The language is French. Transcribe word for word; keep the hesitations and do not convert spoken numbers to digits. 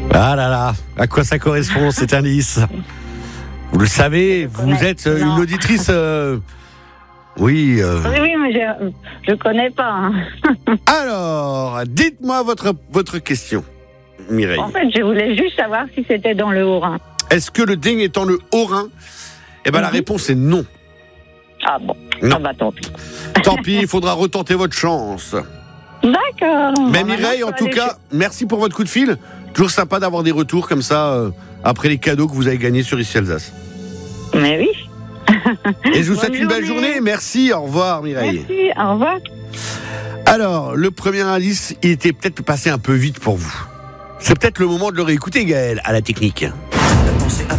Ah là là, à quoi ça correspond cet indice? Vous le savez, vous êtes euh, une auditrice... euh, Oui. Euh... Oui, oui, mais je je connais pas. Hein. Alors, dites-moi votre, votre question, Mireille. En fait, je voulais juste savoir si c'était dans le Haut-Rhin. Est-ce que le Ding est dans le Haut-Rhin? Eh bien, mm-hmm. La réponse est non. Ah bon, non. Ah bah tant pis. Tant pis, il faudra retenter votre chance. D'accord. Mais Mireille, en tout cas, chez... merci pour votre coup de fil. Toujours sympa d'avoir des retours comme ça, euh, après les cadeaux que vous avez gagnés sur Ici Alsace. Mais oui. Et je vous souhaite une belle journée. Merci, au revoir Mireille. Merci, au revoir. Alors, le premier indice, il était peut-être passé un peu vite pour vous. C'est peut-être le moment de le réécouter, Gaël, à la technique.